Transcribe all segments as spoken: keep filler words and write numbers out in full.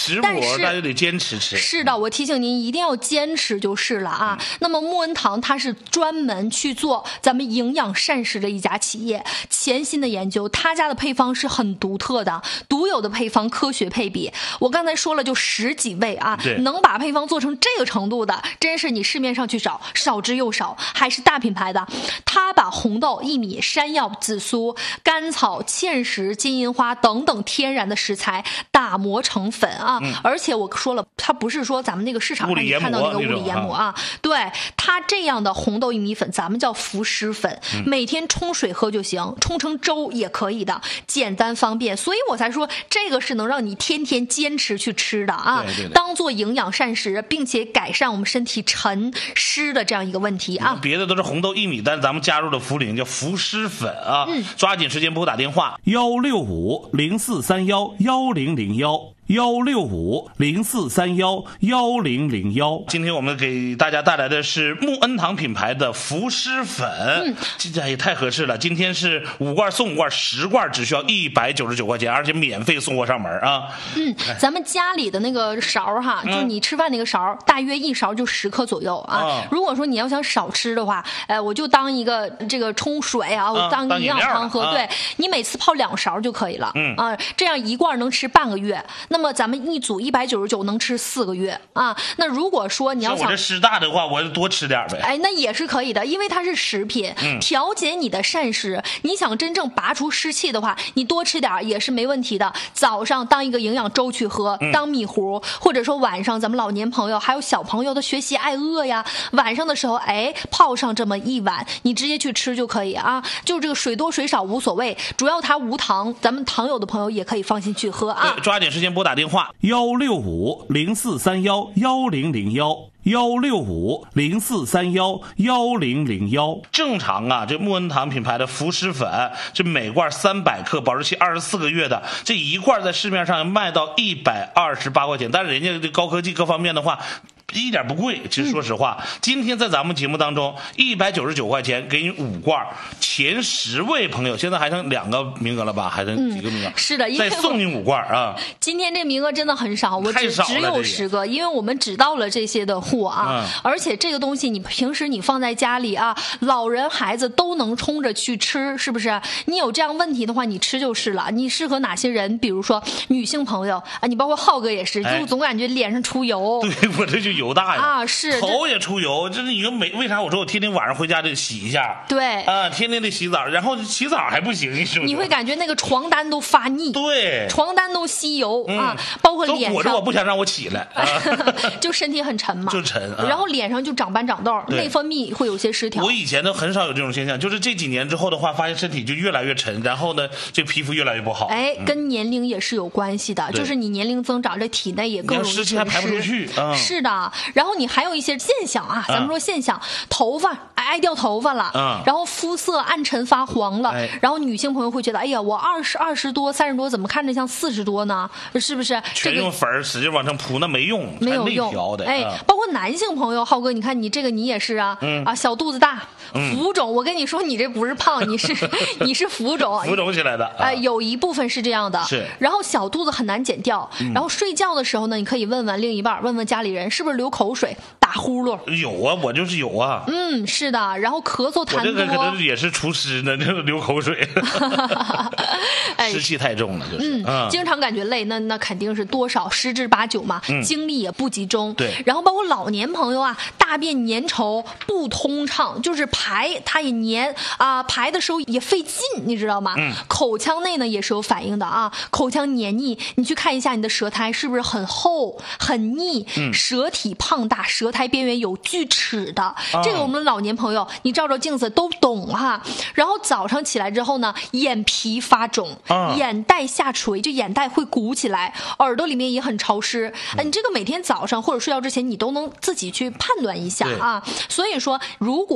食但是补大家得坚持吃。 是的，我提醒您一定要坚持就是了啊。嗯、那么木恩堂它是专门去做咱们营养膳食的一家企业，潜心的研究，他家的配方是很独特的，独有的配方，科学配比。我刚才说了，就十几味啊，能把配方做成这个程度的，真是你市面上去找少之又少，还是大品牌的。他把红豆、薏米、山药、紫苏、甘草、芡实、金银花等等天然的食材打磨成粉啊，嗯、而且我说了，它不是说咱们那个市场上你看到那个物理研磨啊，对，它这样的红豆薏米粉，咱们叫浮湿粉，嗯、每天冲水喝就行，冲成粥也可以的，简单方便，所以我才说这个是能让你天天坚持去吃的啊， 对对对， 当做营养膳食，并且改善我们身体沉湿的这样一个问题啊。 别的都是红豆薏米，但是咱们加入了茯苓，叫浮湿粉啊。嗯、抓紧时间拨打电话幺六五零四三幺幺零零幺。幺六五零四三幺幺零零幺。今天我们给大家带来的是木恩堂品牌的浮湿粉，嗯，这也太合适了。今天是五罐送五罐，十罐只需要一百九十九块钱，而且免费送货上门啊。 嗯，咱们家里的那个勺哈，嗯、就你吃饭那个勺，大约一勺就十克左右啊。嗯、如果说你要想少吃的话，呃，我就当一个这个冲水啊，我当营养汤喝。 嗯、 对，你每次泡两勺就可以了。 嗯啊，这样一罐能吃半个月。那么咱们一组一百九十九能吃四个月啊。那如果说你要想我这湿大的话，我就多吃点呗。 哎，那也是可以的，因为它是食品，嗯、调节你的膳食。你想真正拔除湿气的话，你多吃点也是没问题的。早上当一个营养粥去喝，嗯、当米糊，或者说晚上咱们老年朋友还有小朋友的学习爱饿呀，晚上的时候哎泡上这么一碗，你直接去吃就可以啊。就这个水多水少无所谓，主要它无糖，咱们糖友的朋友也可以放心去喝啊。 抓紧时间拨打电话幺六五零四三幺幺零零幺。幺六五零四三幺幺零零幺。正常啊，这木恩堂品牌的浮湿粉，这每罐三百克，保质期二十四个月的，这一罐在市面上卖到一百二十八块钱，但是人家这高科技各方面的话。一点不贵，其实说实话，嗯、今天在咱们节目当中，一百九十九块钱给你五罐，前十位朋友，现在还剩两个名额了吧？还剩几个名额？ 嗯、是的， 再送你五罐啊！ 今天这名额真的很少，我只只有十个，因为我们只到了这些的货啊，嗯、而且这个东西你平时你放在家里啊，老人孩子都能冲着去吃，是不是？你有这样问题的话，你吃就是了。你适合哪些人？比如说女性朋友啊，你包括浩哥也是， 哎、 就总感觉脸上出油。 对，我这就油大呀。 啊，是头也出油，这是你说没？为啥我说我天天晚上回家得洗一下？ 对啊，天天得洗澡，然后洗澡还不行，你说你会感觉那个床单都发腻， 对， 床单都吸油、 嗯、 啊，包括脸上裹着我不想让我起来，啊、 就身体很沉嘛， 就沉、啊， 然后脸上就长斑长痘，内分泌会有些失调。 我以前都很少有这种现象，就是这几年之后的话，发现身体就越来越沉，然后呢，这皮肤越来越不好。 哎，嗯、跟年龄也是有关系的，就是你年龄增长，这体内也更容易湿气还排不出去。嗯、 是的，然后你还有一些现象啊，咱们说现象，嗯、头发爱掉头发了，嗯、然后肤色暗沉发黄了，哎、然后女性朋友会觉得，哎呀，我二十二十多、三十多，怎么看着像四十多呢？是不是？ 全用粉儿使劲往上扑，那没用， 没有用。 的哎， 嗯、 包括男性朋友，浩哥，你看你这个你也是啊，嗯、啊，小肚子大，浮肿。我跟你说，你这不是胖，你是你是浮肿， 浮肿起来的。 啊、呃，有一部分是这样的。 是。 然后小肚子很难减掉，嗯、然后睡觉的时候呢，你可以问问另一半，问问家里人，是不是流口水、打呼噜？ 有啊，我就是有啊。 嗯，是的。然后咳嗽痰多， 我这个可能也是除湿呢，这个流口水，湿气太重了，就是。 嗯，嗯经常感觉累，那那肯定是多少十之八九嘛，嗯、精力也不集中。 对。 然后包括老年朋友啊，大便粘稠不通畅，就是排它也粘啊、呃，排的时候也费劲，你知道吗？嗯。口腔内呢也是有反应的啊，口腔黏腻，你去看一下你的舌苔是不是很厚很腻，嗯、舌体胖大，舌苔边缘有锯齿的，啊、这个我们老年朋友你照照镜子都懂哈。然后早上起来之后呢，眼皮发肿，啊、眼袋下垂，就眼袋会鼓起来，耳朵里面也很潮湿。嗯、你这个每天早上或者睡觉之前，你都能自己去判断一下啊。所以说，如果有这样的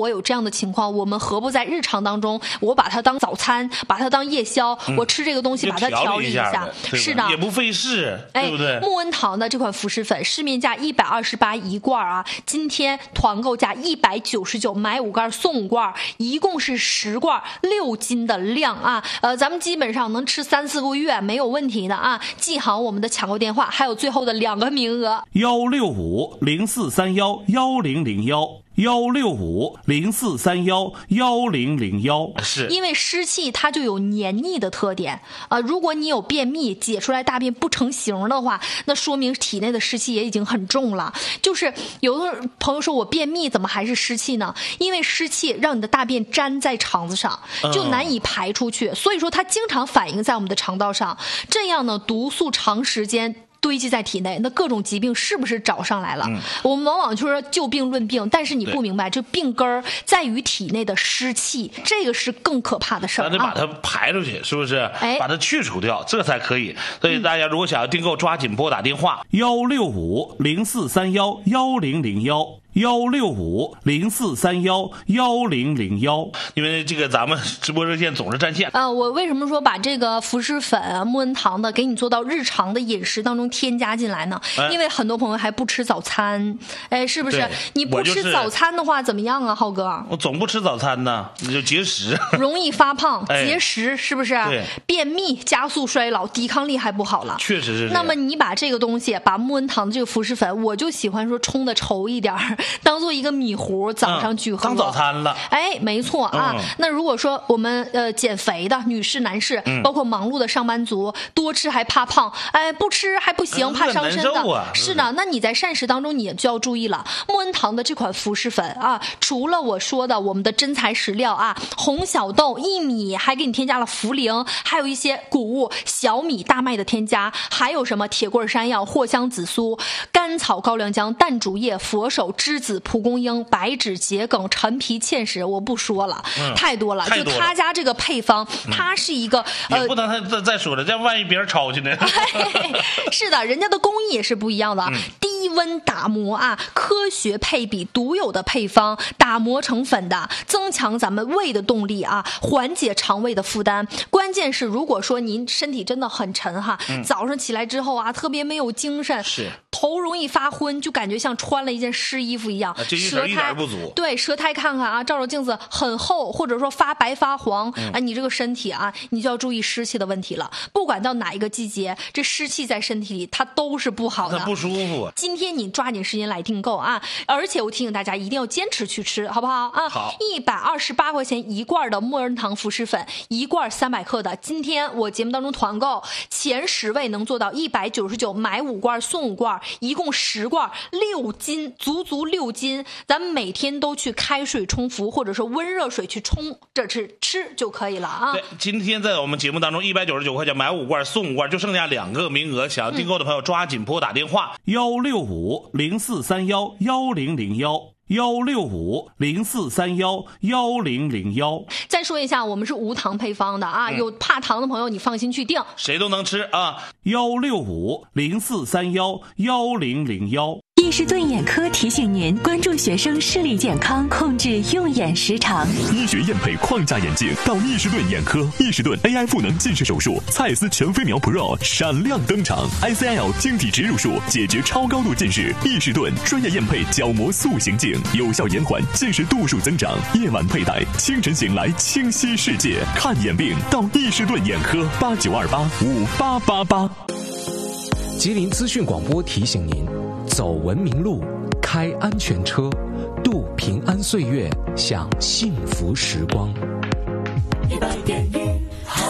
的情况，我们何不在日常当中，我把它当早餐，把它当夜宵，嗯、我吃这个东西把它调理一下，是的， 也不费事，对不对？ 哎、木恩堂的这款辅食粉，市面价一百二十八一罐啊，今天团购价一百九十九，买五罐送五罐，一共是十罐，六斤的量啊，呃，咱们基本上能吃三四个月没有问题的啊。记好我们的抢购电话，还有最后的两个名额： 幺六五零四三幺幺零零幺。幺六五零四三幺幺零零幺，是因为湿气它就有黏腻的特点啊、呃。如果你有便秘，解出来大便不成形的话，那说明体内的湿气也已经很重了。就是有的朋友说我便秘怎么还是湿气呢？因为湿气让你的大便粘在肠子上，就难以排出去，嗯、所以说它经常反映在我们的肠道上，这样呢，毒素长时间堆积在体内，那各种疾病是不是找上来了？嗯、我们往往就是说就病论病，但是你不明白，这病根儿在于体内的湿气，这个是更可怕的事儿、啊。 咱得把它排出去，是不是？ 哎， 把它去除掉，这才可以。所以大家如果想要订购，抓紧拨打电话幺六五零四三幺幺零零幺。幺六五零四三幺幺零零幺，因为这个咱们直播热线总是占线。 呃，我为什么说把这个辅食粉木恩堂的给你做到日常的饮食当中添加进来呢？哎、因为很多朋友还不吃早餐，哎，是不是？你不吃早餐的话怎么样啊，浩哥？ 我总不吃早餐呢，你就节食， 容易发胖，节食、哎、是不是？ 对， 便秘加速衰老，抵抗力还不好了。 确实是。 那么你把这个东西，把木恩堂的这个辅食粉，我就喜欢说冲的稠一点，当做一个米糊，早上去喝、 嗯、当早餐了。 哎，没错啊。嗯、那如果说我们呃减肥的女士、男士，嗯、包括忙碌的上班族，多吃还怕胖，哎，不吃还不行，怕伤身的。 啊、 是的，那你在膳食当中你就要注意了。木恩堂的这款辅食粉啊，除了我说的我们的真材实料啊，红小豆、薏米，还给你添加了茯苓，还有一些谷物、小米、大麦的添加，还有什么铁棍山药、藿香紫苏、甘草、高粱姜、淡竹叶、佛手、栀子、蒲公英、白芷、桔梗、陈皮、芡实，我不说了，嗯、太多了。 太多了。 就他家这个配方，嗯、它是一个也不能再再说了，这万一别人抄去呢？ 是的，人家的工艺也是不一样的。嗯、低温打磨啊，科学配比，独有的配方，打磨成粉的，增强咱们胃的动力啊，缓解肠胃的负担。关键是，如果说您身体真的很沉哈，嗯、早上起来之后啊，特别没有精神， 是头容易发昏，就感觉像穿了一件湿衣服一样。 啊、这一点不足。 对，舌苔看看啊，照照镜子很厚，或者说发白发黄、嗯、啊，你这个身体啊，你就要注意湿气的问题了。不管到哪一个季节，这湿气在身体里它都是不好的， 它不舒服。 今天你抓紧时间来订购啊！而且我提醒大家一定要坚持去吃，好不好啊？ 好， 一百二十八块钱一罐的木恩堂辅食粉，一罐三百克的。今天我节目当中团购前十位能做到一百九十九，买五罐送五罐，一共十罐，六斤，足足六斤。咱们每天都去开水冲服，或者是温热水去冲着吃吃就可以了啊！ 对，今天在我们节目当中一百九十九块钱买五罐送五罐，就剩下两个名额，想要订购的朋友抓紧拨打电话幺六五零四三幺幺零零幺。幺六五零四三幺幺零零幺。 再说一下，我们是无糖配方的啊，嗯、有怕糖的朋友你放心去订， 谁都能吃啊。幺六五零四三幺幺零零幺。 易士顿眼科提醒您关注学生视力健康，控制用眼时长。 医学验配框架眼镜到易士顿眼科，易士顿 A I 赋能近视手术，蔡司全飞秒 Pro 闪亮登场 ，I C L 晶体植入术解决超高度近视。易士顿专业验配角膜塑形镜，有效延缓近视度数增长。夜晚佩戴，清晨醒来清晰世界。看眼病到易士顿眼科，八九二八五八八八。 吉林资讯广播提醒您。走文明路，开安全车，度平安岁月，享幸福时光。 一百点一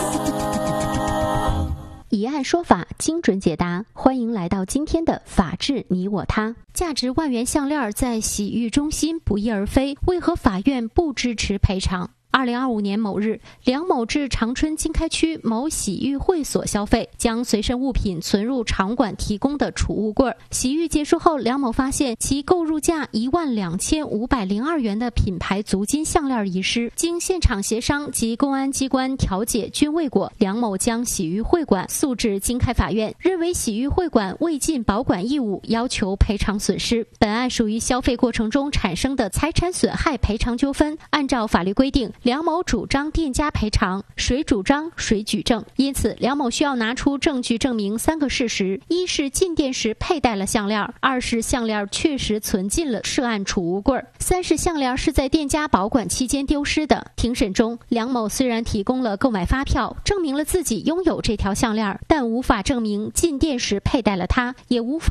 好， 以案说法，精准解答。欢迎来到今天的法治你我他。价值万元项链在洗浴中心不翼而飞，为何法院不支持赔偿？ 二零二五年某日，梁某至长春经开区某洗浴会所消费，将随身物品存入场馆提供的储物柜。洗浴结束后，梁某发现其购入价一万两千五百零二元的品牌足金项链遗失。经现场协商及公安机关调解均未果，梁某将洗浴会馆诉至经开法院，认为洗浴会馆未尽保管义务，要求赔偿损失。本案属于消费过程中产生的财产损害赔偿纠纷，按照法律规定，梁某主张店家赔偿，谁主张谁举证。因此，梁某需要拿出证据证明三个事实：一是进店时佩戴了项链，二是项链确实存进了涉案储物柜，三是项链是在店家保管期间丢失的。庭审中，梁某虽然提供了购买发票，证明了自己拥有这条项链，但无法证明进店时佩戴了它，也无法